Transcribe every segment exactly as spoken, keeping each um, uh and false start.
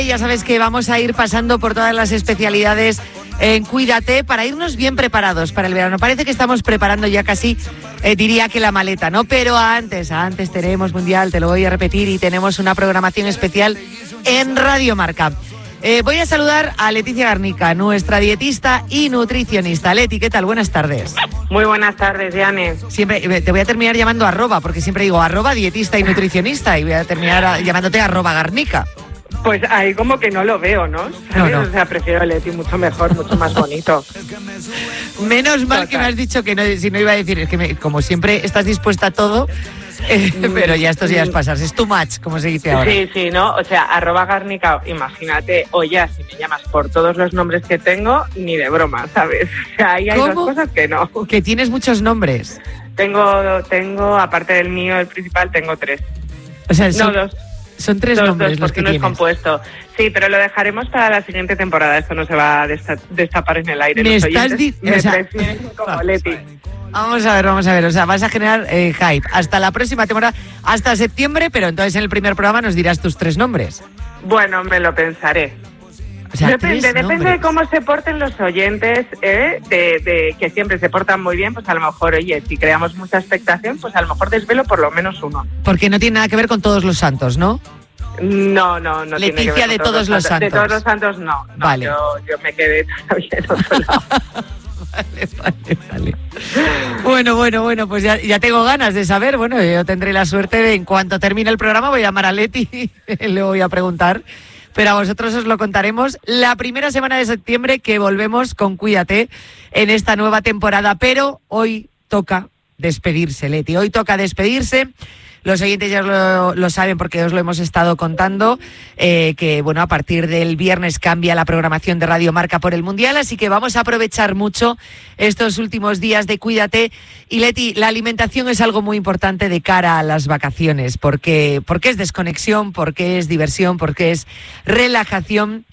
Ya sabes que vamos a ir pasando por todas las especialidades en Cuídate para irnos bien preparados para el verano. Parece que estamos preparando ya casi, eh, diría que la maleta, ¿no? Pero antes, antes tenemos Mundial, te lo voy a repetir, y tenemos una programación especial en Radio Marca. Eh, voy a saludar a Leticia Garnica, nuestra dietista y nutricionista. Leti, ¿qué tal? Buenas tardes. Muy buenas tardes, Diane. Siempre te voy a terminar llamando arroba, porque siempre digo arroba dietista y nutricionista, y voy a terminar a, llamándote arroba Garnica. Pues ahí como que no lo veo, ¿no? ¿Sabes? No, no. O sea, prefiero Leti, mucho mejor, mucho más bonito. Menos mal Total. Que me has dicho que no, si no iba a decir, es que me, como siempre estás dispuesta a todo, eh, pero ya estos días pasas, es too much, como se dice ahora. Sí, sí, ¿no? O sea, arroba Garnica, imagínate, o ya, si me llamas por todos los nombres que tengo, ni de broma, ¿sabes? O sea, ahí hay ¿Cómo? dos cosas que no. Que tienes muchos nombres. Tengo, tengo, aparte del mío, el principal, tengo tres. O sea, son, no, dos. Son tres dos, nombres dos, los porque que no tienes. es compuesto. Sí, pero lo dejaremos para la siguiente temporada. Esto no se va a desta- destapar en el aire. Me Los estás oyentes di- me o sea, prefieren como Leti. Vamos a ver, vamos a ver. O sea, vas a generar eh, hype hasta la próxima temporada, hasta septiembre, pero entonces en el primer programa nos dirás tus tres nombres. Bueno, me lo pensaré. O sea, depende, tres depende nombres. de cómo se porten los oyentes, ¿eh? de, de que siempre se portan muy bien, pues a lo mejor, oye, si creamos mucha expectación, pues a lo mejor desvelo por lo menos uno. Porque no tiene nada que ver con Todos los Santos, ¿no? No, no, no Leticia tiene que ver de con Todos los Santos. De Todos los Santos, no. no Vale. Yo, yo me quedé todavía en otro lado. Vale, vale, vale. Bueno, bueno, bueno, pues ya, ya tengo ganas de saber. Bueno, yo tendré la suerte de, en cuanto termine el programa, voy a llamar a Leti y le voy a preguntar. Pero a vosotros os lo contaremos la primera semana de septiembre, que volvemos con Cuídate en esta nueva temporada. Pero hoy toca despedirse, Leti. Hoy toca despedirse. Los oyentes ya lo, lo saben porque os lo hemos estado contando, eh, que bueno, a partir del viernes cambia la programación de Radio Marca por el Mundial, así que vamos a aprovechar mucho estos últimos días de Cuídate. Y Leti, la alimentación es algo muy importante de cara a las vacaciones, porque, porque es desconexión, porque es diversión, porque es relajación.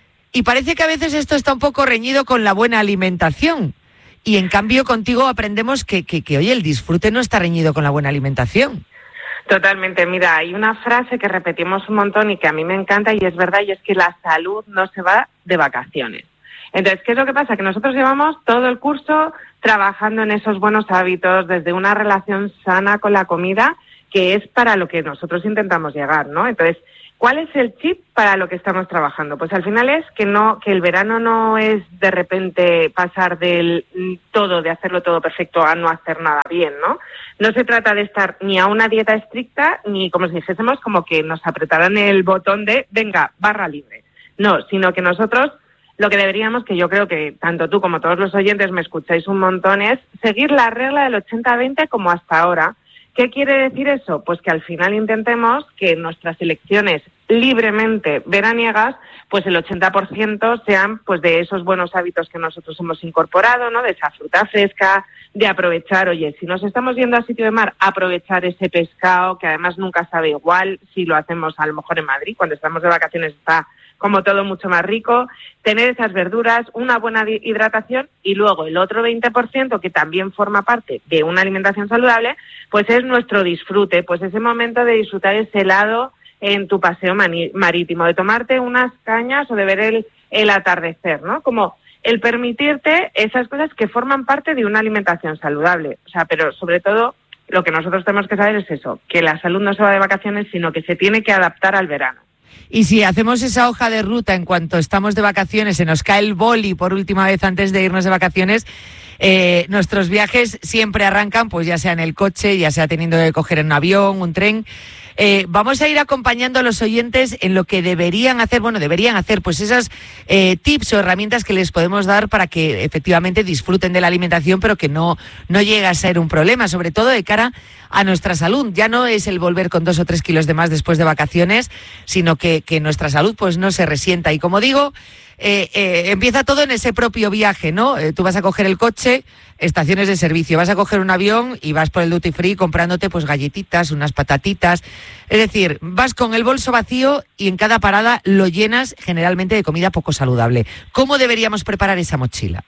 Y parece que a veces esto está un poco reñido con la buena alimentación. Y en cambio contigo aprendemos que, que, que oye, el disfrute no está reñido con la buena alimentación. Totalmente, mira, hay una frase que repetimos un montón y que a mí me encanta y es verdad, y es que la salud no se va de vacaciones. Entonces, ¿qué es lo que pasa? Que nosotros llevamos todo el curso trabajando en esos buenos hábitos, desde una relación sana con la comida, que es para lo que nosotros intentamos llegar, ¿no? Entonces, ¿cuál es el chip para lo que estamos trabajando? Pues al final es que no, que el verano no es de repente pasar del todo, de hacerlo todo perfecto a no hacer nada bien, ¿no? No se trata de estar ni a una dieta estricta, ni como si dijésemos como que nos apretaran el botón de, venga, barra libre. No, sino que nosotros lo que deberíamos, que yo creo que tanto tú como todos los oyentes me escucháis un montón, es seguir la regla del ochenta veinte como hasta ahora. ¿Qué quiere decir eso? Pues que al final intentemos que nuestras elecciones libremente veraniegas, pues el ochenta por ciento sean pues de esos buenos hábitos que nosotros hemos incorporado, ¿no? De esa fruta fresca, de aprovechar, oye, si nos estamos yendo a sitio de mar, aprovechar ese pescado, que además nunca sabe igual si lo hacemos a lo mejor en Madrid, cuando estamos de vacaciones está como todo mucho más rico, tener esas verduras, una buena hidratación y luego el otro veinte por ciento que también forma parte de una alimentación saludable, pues es nuestro disfrute, pues ese momento de disfrutar ese helado en tu paseo mani- marítimo, de tomarte unas cañas o de ver el, el atardecer, ¿no? Como el permitirte esas cosas que forman parte de una alimentación saludable. O sea, pero sobre todo lo que nosotros tenemos que saber es eso, que la salud no se va de vacaciones, sino que se tiene que adaptar al verano. Y si hacemos esa hoja de ruta en cuanto estamos de vacaciones, se nos cae el boli por última vez antes de irnos de vacaciones, eh, nuestros viajes siempre arrancan, pues ya sea en el coche, ya sea teniendo que coger un avión, un tren. Eh, vamos a ir acompañando a los oyentes en lo que deberían hacer, bueno, deberían hacer pues esas eh, tips o herramientas que les podemos dar para que efectivamente disfruten de la alimentación, pero que no, no llegue a ser un problema, sobre todo de cara a nuestra salud. Ya no es el volver con dos o tres kilos de más después de vacaciones, sino que, que nuestra salud pues no se resienta. Y como digo, eh, eh, empieza todo en ese propio viaje, ¿no? Eh, tú vas a coger el coche, estaciones de servicio, vas a coger un avión y vas por el duty free comprándote pues galletitas, unas patatitas. Es decir, vas con el bolso vacío y en cada parada lo llenas generalmente de comida poco saludable. ¿Cómo deberíamos preparar esa mochila?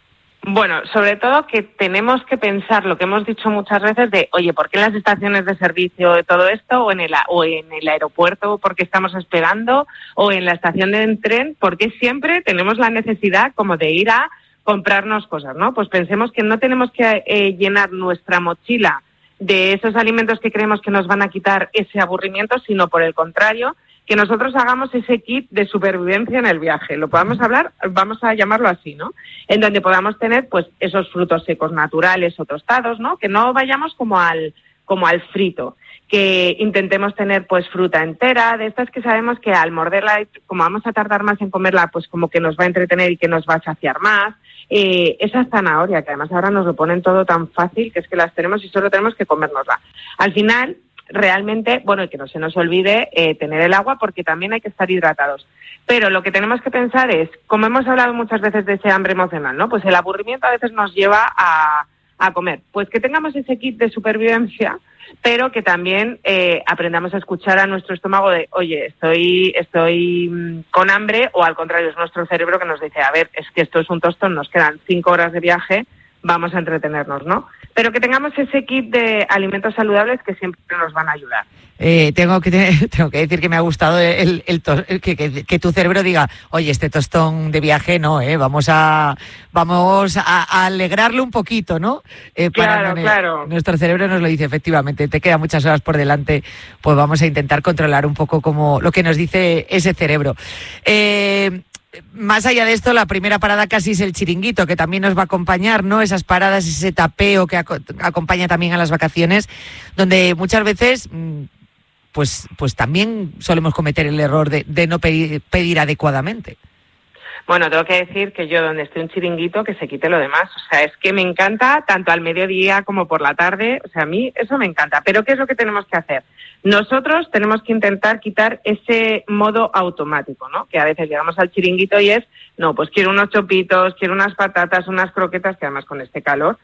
Bueno, sobre todo que tenemos que pensar lo que hemos dicho muchas veces de, oye, ¿por qué en las estaciones de servicio de todo esto o en el o en el aeropuerto porque estamos esperando o en la estación de tren, por qué siempre tenemos la necesidad como de ir a comprarnos cosas, ¿no? Pues pensemos que no tenemos que eh, llenar nuestra mochila de esos alimentos que creemos que nos van a quitar ese aburrimiento, sino por el contrario, que nosotros hagamos ese kit de supervivencia en el viaje. Lo podamos hablar, vamos a llamarlo así, ¿no? En donde podamos tener, pues, esos frutos secos naturales o tostados, ¿no? Que no vayamos como al, como al frito. Que intentemos tener, pues, fruta entera, de estas que sabemos que al morderla, como vamos a tardar más en comerla, pues como que nos va a entretener y que nos va a saciar más. Eh, esa zanahoria, que además ahora nos lo ponen todo tan fácil, que es que las tenemos y solo tenemos que comérnosla. Al final, realmente, bueno, y que no se nos olvide eh, tener el agua, porque también hay que estar hidratados. Pero lo que tenemos que pensar es, como hemos hablado muchas veces de ese hambre emocional, ¿no? Pues el aburrimiento a veces nos lleva a, a comer. Pues que tengamos ese kit de supervivencia, pero que también eh, aprendamos a escuchar a nuestro estómago de, oye, estoy, estoy mmm, con hambre, o al contrario, es nuestro cerebro que nos dice, a ver, es que esto es un tostón, nos quedan cinco horas de viaje, vamos a entretenernos, ¿no? Pero que tengamos ese kit de alimentos saludables que siempre nos van a ayudar. Eh, tengo que tener, tengo que decir que me ha gustado el, el, el, el que, que, que tu cerebro diga, oye, este tostón de viaje no, eh, vamos a vamos a, a alegrarlo un poquito, ¿no? Eh, claro, para, claro. Nuestro cerebro nos lo dice, efectivamente, te quedan muchas horas por delante, pues vamos a intentar controlar un poco como lo que nos dice ese cerebro. Eh, Más allá de esto, la primera parada casi es el chiringuito, que también nos va a acompañar, ¿no? Esas paradas, ese tapeo que ac- acompaña también a las vacaciones, donde muchas veces, pues, pues también solemos cometer el error de, de no pedir, pedir adecuadamente. Bueno, tengo que decir que yo donde esté un chiringuito, que se quite lo demás. O sea, es que me encanta tanto al mediodía como por la tarde. O sea, a mí eso me encanta. Pero ¿qué es lo que tenemos que hacer? Nosotros tenemos que intentar quitar ese modo automático, ¿no? Que a veces llegamos al chiringuito y es, no, pues quiero unos chopitos, quiero unas patatas, unas croquetas, que además con este calor.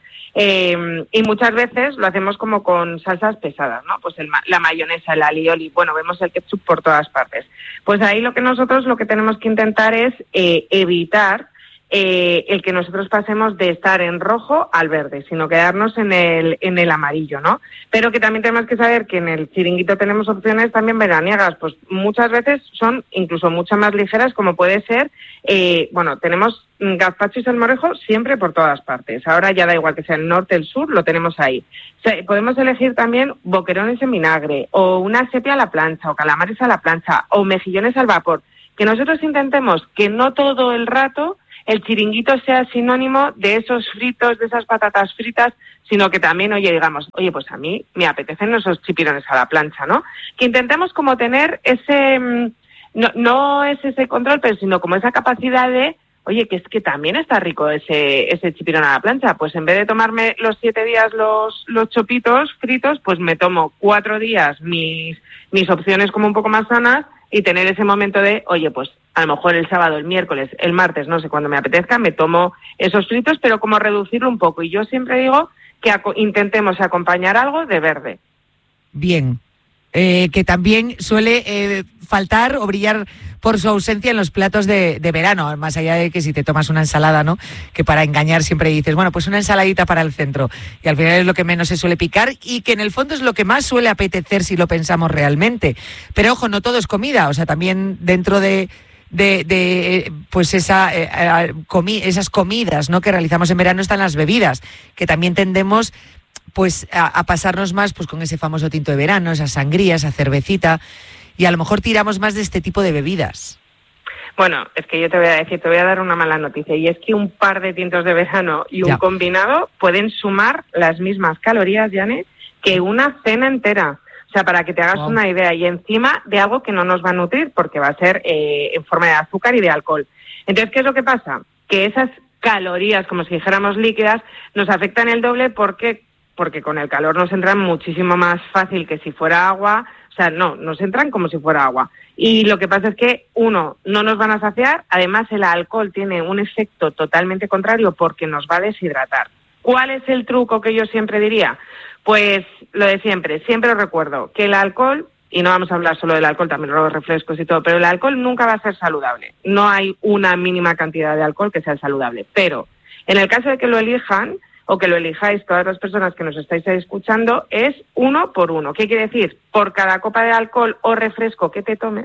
Eh, y muchas veces lo hacemos como con salsas pesadas, ¿no? Pues el, la mayonesa, el alioli, bueno, vemos el ketchup por todas partes. Pues ahí lo que nosotros lo que tenemos que intentar es eh, evitar eh, el que nosotros pasemos de estar en rojo al verde, sino quedarnos en el en el amarillo, ¿no? Pero que también tenemos que saber que en el chiringuito tenemos opciones también veraniegas, pues muchas veces son incluso mucho más ligeras, como puede ser, eh, bueno, tenemos gazpacho y salmorejo siempre por todas partes. Ahora ya da igual que sea el norte, el sur, lo tenemos ahí. O sea, podemos elegir también boquerones en vinagre, o una sepia a la plancha, o calamares a la plancha, o mejillones al vapor. Que nosotros intentemos que no todo el rato el chiringuito sea sinónimo de esos fritos, de esas patatas fritas, sino que también, oye, digamos, oye, pues a mí me apetecen esos chipirones a la plancha, ¿no? Que intentemos como tener ese, no, no es ese control, pero sino como esa capacidad de, oye, que es que también está rico ese ese chipirón a la plancha. Pues en vez de tomarme los siete días los los chopitos fritos, pues me tomo cuatro días mis mis opciones como un poco más sanas y tener ese momento de, oye, pues a lo mejor el sábado, el miércoles, el martes, no sé, cuando me apetezca, me tomo esos fritos, pero como reducirlo un poco. Y yo siempre digo que aco- intentemos acompañar algo de verde. Bien. Eh, que también suele eh, faltar o brillar por su ausencia en los platos de, de verano, más allá de que si te tomas una ensalada, ¿no? Que para engañar siempre dices, bueno, pues una ensaladita para el centro, y al final es lo que menos se suele picar y que en el fondo es lo que más suele apetecer si lo pensamos realmente. Pero ojo, no todo es comida, o sea, también dentro de de, de pues esa eh, comi- esas comidas, ¿no? que realizamos en verano están las bebidas, que también tendemos pues a, a pasarnos más pues con ese famoso tinto de verano, esa sangría, esa cervecita, y a lo mejor tiramos más de este tipo de bebidas. Bueno, es que yo te voy a decir, te voy a dar una mala noticia, y es que un par de tintos de verano y un Ya. combinado pueden sumar las mismas calorías, Janet, que una cena entera. O sea, para que te hagas Wow. una idea, y encima de algo que no nos va a nutrir, porque va a ser eh, en forma de azúcar y de alcohol. Entonces, ¿qué es lo que pasa? Que esas calorías, como si dijéramos líquidas, nos afectan el doble porque porque con el calor nos entran muchísimo más fácil que si fuera agua. O sea, no, nos entran como si fuera agua. Y lo que pasa es que, uno, no nos van a saciar, además el alcohol tiene un efecto totalmente contrario porque nos va a deshidratar. ¿Cuál es el truco que yo siempre diría? Pues lo de siempre, siempre os recuerdo que el alcohol, y no vamos a hablar solo del alcohol, también los refrescos y todo, pero el alcohol nunca va a ser saludable. No hay una mínima cantidad de alcohol que sea saludable, pero En el caso de que lo elijan, o que lo elijáis todas las personas que nos estáis escuchando, es uno por uno. ¿Qué quiere decir? Por cada copa de alcohol o refresco que te tomes,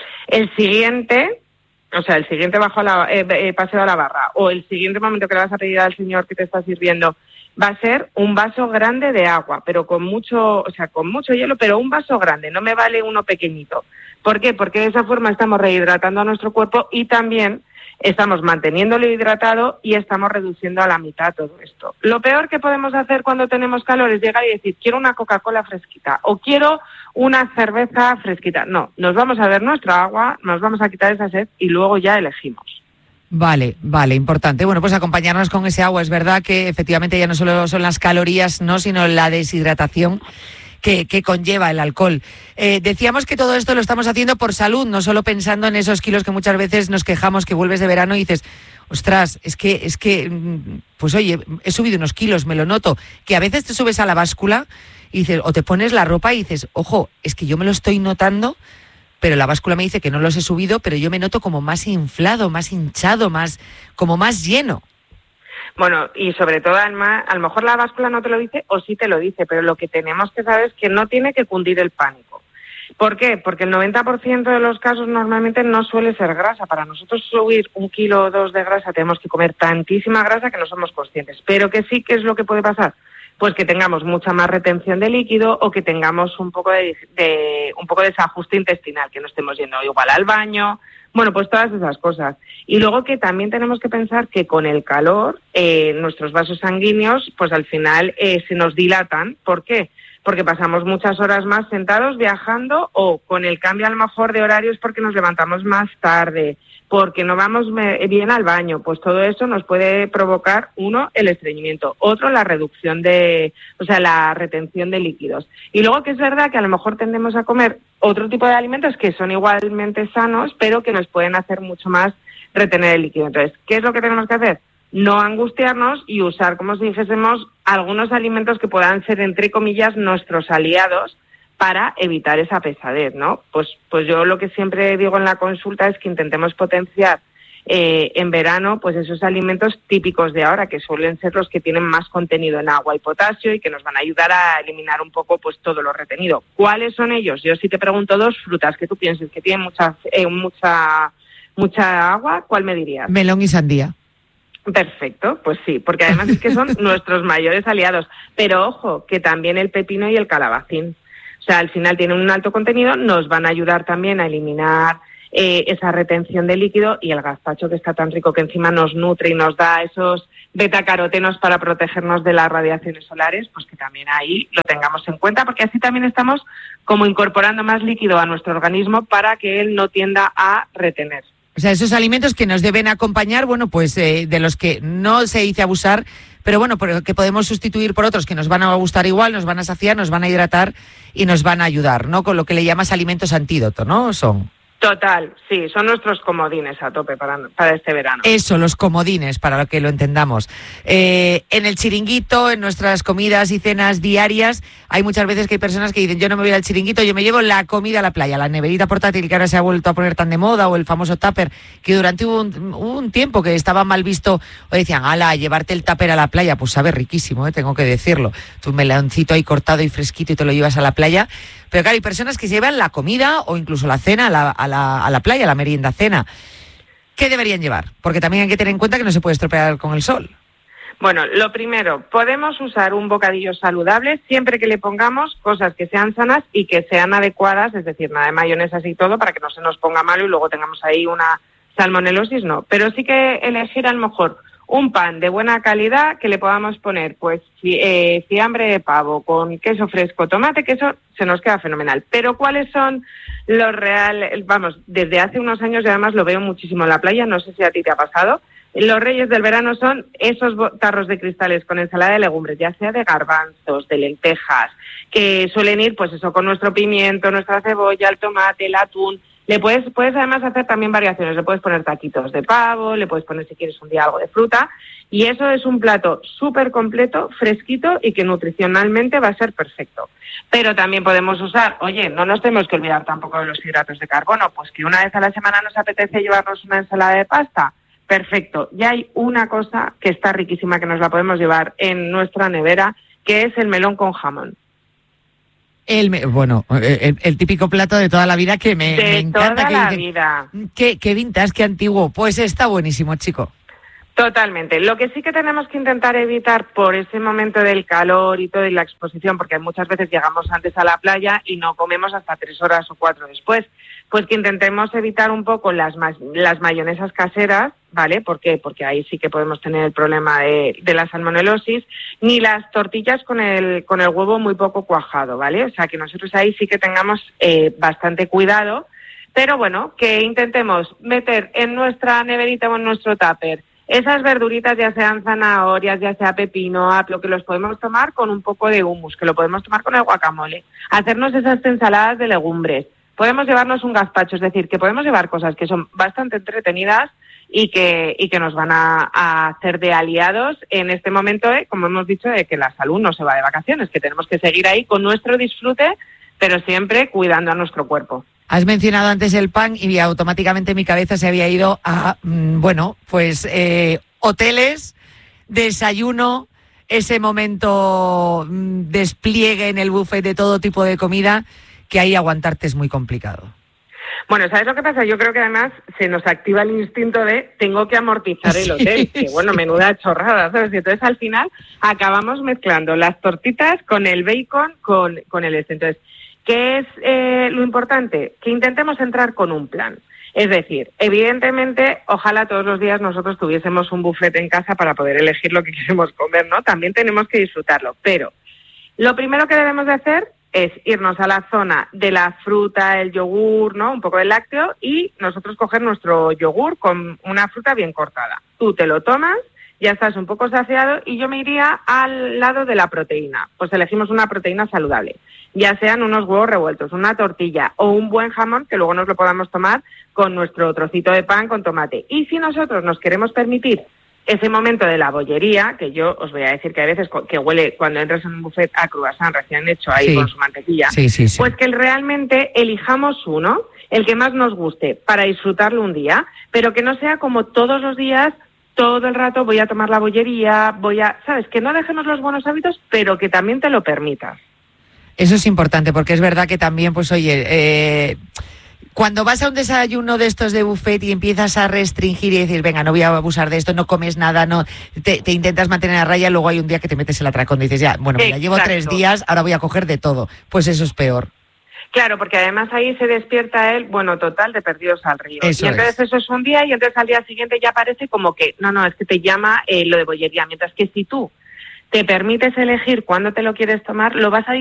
el siguiente, o sea, el siguiente bajo a la, eh, eh, paseo a la barra, o el siguiente momento que le vas a pedir al señor que te está sirviendo, va a ser un vaso grande de agua, pero con mucho, o sea, con mucho hielo, pero un vaso grande, no me vale uno pequeñito. ¿Por qué? Porque de esa forma estamos rehidratando a nuestro cuerpo y también estamos manteniéndolo hidratado y estamos reduciendo a la mitad todo esto. Lo peor que podemos hacer cuando tenemos calor es llegar y decir, quiero una Coca-Cola fresquita o quiero una cerveza fresquita. No, nos vamos a ver nuestra agua, nos vamos a quitar esa sed y luego ya elegimos. Vale, vale, importante. Bueno, pues acompañarnos con ese agua. Es verdad que efectivamente ya no solo son las calorías, no, sino la deshidratación que, que conlleva el alcohol. Eh, decíamos que todo esto lo estamos haciendo por salud, no solo pensando en esos kilos que muchas veces nos quejamos, que vuelves de verano y dices, ostras, es que, es que, pues oye, he subido unos kilos, me lo noto, que a veces te subes a la báscula y dices, o te pones la ropa y dices, ojo, es que yo me lo estoy notando, pero la báscula me dice que no los he subido, pero yo me noto como más inflado, más hinchado, más, como más lleno. Bueno, y sobre todo, Alma, a lo mejor la báscula no te lo dice o sí te lo dice, pero lo que tenemos que saber es que no tiene que cundir el pánico. ¿Por qué? Porque el noventa por ciento de los casos normalmente no suele ser grasa. Para nosotros subir un kilo o dos de grasa tenemos que comer tantísima grasa que no somos conscientes. Pero que sí, ¿qué es lo que puede pasar? Pues que tengamos mucha más retención de líquido o que tengamos un poco de, de un poco de desajuste intestinal, que no estemos yendo igual al baño. Bueno, pues todas esas cosas. Y luego que también tenemos que pensar que con el calor eh, nuestros vasos sanguíneos pues al final eh, se nos dilatan. ¿Por qué? Porque pasamos muchas horas más sentados viajando o con el cambio a lo mejor de horarios porque nos levantamos más tarde, porque no vamos bien al baño. Pues todo eso nos puede provocar, uno, el estreñimiento, otro, la reducción de, o sea, la retención de líquidos. Y luego que es verdad que a lo mejor tendemos a comer otro tipo de alimentos que son igualmente sanos, pero que nos pueden hacer mucho más retener el líquido. Entonces, ¿qué es lo que tenemos que hacer? No angustiarnos y usar, como si dijésemos, algunos alimentos que puedan ser, entre comillas, nuestros aliados para evitar esa pesadez, ¿no? Pues, pues yo lo que siempre digo en la consulta es que intentemos potenciar eh, en verano pues esos alimentos típicos de ahora, que suelen ser los que tienen más contenido en agua y potasio y que nos van a ayudar a eliminar un poco pues todo lo retenido. ¿Cuáles son ellos? Yo si te pregunto dos frutas que tú pienses que tienen mucha, eh, mucha, mucha agua, ¿cuál me dirías? Melón y sandía. Perfecto, pues sí, porque además es que son nuestros mayores aliados. Pero ojo, que también el pepino y el calabacín. O sea, al final tienen un alto contenido, nos van a ayudar también a eliminar eh, esa retención de líquido, y el gazpacho, que está tan rico, que encima nos nutre y nos da esos betacarotenos para protegernos de las radiaciones solares, pues que también ahí lo tengamos en cuenta, porque así también estamos como incorporando más líquido a nuestro organismo para que él no tienda a retener. O sea, esos alimentos que nos deben acompañar, bueno, pues eh, de los que no se dice abusar, pero bueno, pero que podemos sustituir por otros que nos van a gustar igual, nos van a saciar, nos van a hidratar y nos van a ayudar, ¿no? Con lo que le llamas alimentos antídoto, ¿no? Son... Total, sí, son nuestros comodines a tope para, para este verano. Eso, los comodines, para lo que lo entendamos. Eh, en el chiringuito, en nuestras comidas y cenas diarias, hay muchas veces que hay personas que dicen, yo no me voy al chiringuito, yo me llevo la comida a la playa, la neverita portátil que ahora se ha vuelto a poner tan de moda, o el famoso tupper, que durante un, un tiempo que estaba mal visto, o decían, ala, llevarte el tupper a la playa, pues sabe riquísimo, ¿eh? Tengo que decirlo. Tu meloncito ahí cortado y fresquito y te lo llevas a la playa. Pero claro, hay personas que se llevan la comida o incluso la cena a la, a la, a la playa, la merienda cena. ¿Qué deberían llevar? Porque también hay que tener en cuenta que no se puede estropear con el sol. Bueno, lo primero, podemos usar un bocadillo saludable siempre que le pongamos cosas que sean sanas y que sean adecuadas, es decir, nada de mayonesas y todo, para que no se nos ponga malo y luego tengamos ahí una salmonelosis, no. Pero sí que elegir a lo mejor un pan de buena calidad que le podamos poner pues eh, fiambre de pavo con queso fresco, tomate, queso, se nos queda fenomenal. Pero ¿cuáles son los reales? Vamos, desde hace unos años y además lo veo muchísimo en la playa, no sé si a ti te ha pasado. Los reyes del verano son esos tarros de cristales con ensalada de legumbres, ya sea de garbanzos, de lentejas, que suelen ir pues eso con nuestro pimiento, nuestra cebolla, el tomate, el atún. Le puedes, puedes además hacer también variaciones, le puedes poner taquitos de pavo, le puedes poner si quieres un día algo de fruta, y eso es un plato súper completo, fresquito y que nutricionalmente va a ser perfecto. Pero también podemos usar, oye, no nos tenemos que olvidar tampoco de los hidratos de carbono, pues que una vez a la semana nos apetece llevarnos una ensalada de pasta, perfecto. Ya hay una cosa que está riquísima, que nos la podemos llevar en nuestra nevera, que es el melón con jamón. El, bueno, el, el típico plato de toda la vida que me, de me encanta. toda que la dice, vida. Qué, qué vintage, qué antiguo. Pues está buenísimo, chico. Totalmente. Lo que sí que tenemos que intentar evitar por ese momento del calor y todo y la exposición, porque muchas veces llegamos antes a la playa y no comemos hasta tres horas o cuatro después, pues que intentemos evitar un poco las las mayonesas caseras, ¿vale? ¿Por qué? Porque ahí sí que podemos tener el problema de, de la salmonelosis, ni las tortillas con el con el huevo muy poco cuajado, ¿vale? O sea, que nosotros ahí sí que tengamos eh, bastante cuidado, pero bueno, que intentemos meter en nuestra neverita o en nuestro tupper esas verduritas, ya sean zanahorias, ya sea pepino, apio, que los podemos tomar con un poco de hummus, que lo podemos tomar con el guacamole, hacernos esas ensaladas de legumbres, podemos llevarnos un gazpacho, es decir, que podemos llevar cosas que son bastante entretenidas y que y que nos van a, a hacer de aliados en este momento, eh, como hemos dicho, de que la salud no se va de vacaciones, que tenemos que seguir ahí con nuestro disfrute, pero siempre cuidando a nuestro cuerpo. Has mencionado antes el pan y automáticamente mi cabeza se había ido a, bueno, pues eh, hoteles, desayuno, ese momento mmm, despliegue en el buffet de todo tipo de comida, que ahí aguantarte es muy complicado. Bueno, ¿sabes lo que pasa? Yo creo que además se nos activa el instinto de tengo que amortizar el hotel, sí, que bueno, menuda chorrada, ¿sabes? Y entonces al final acabamos mezclando las tortitas con el bacon, con, con el este. Entonces, ¿qué es eh, lo importante? Que intentemos entrar con un plan. Es decir, evidentemente, ojalá todos los días nosotros tuviésemos un buffet en casa para poder elegir lo que queremos comer, ¿no? También tenemos que disfrutarlo, pero lo primero que debemos de hacer es irnos a la zona de la fruta, el yogur, ¿no? Un poco de lácteo y nosotros coger nuestro yogur con una fruta bien cortada. Tú te lo tomas, ya estás un poco saciado y yo me iría al lado de la proteína. Pues elegimos una proteína saludable, ya sean unos huevos revueltos, una tortilla o un buen jamón que luego nos lo podamos tomar con nuestro trocito de pan con tomate. Y si nosotros nos queremos permitir ese momento de la bollería, que yo os voy a decir que a veces que huele cuando entras en un buffet a croissant recién hecho ahí sí, con su mantequilla, sí, sí, sí. Pues que realmente elijamos uno, el que más nos guste, para disfrutarlo un día, pero que no sea como todos los días, todo el rato voy a tomar la bollería, voy a, ¿sabes? Que no dejemos los buenos hábitos, pero que también te lo permitas. Eso es importante, porque es verdad que también, pues oye, eh, cuando vas a un desayuno de estos de buffet y empiezas a restringir y decir, venga, no voy a abusar de esto, no comes nada, no te, te intentas mantener a raya, luego hay un día que te metes el atracón y dices, ya, bueno, mira, llevo tres días, ahora voy a coger de todo. Pues eso es peor. Claro, porque además ahí se despierta él, bueno, total, de perdidos al río. Eso y entonces es. eso es un día y entonces al día siguiente ya parece como que, no, no, es que te llama eh, lo de bollería. Mientras que si tú te permites elegir cuándo te lo quieres tomar, lo vas a